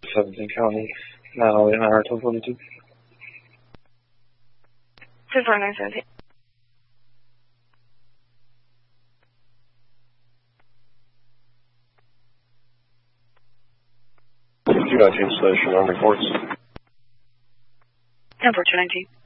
17 County, 908 922. 24917. Station on reports. 104219.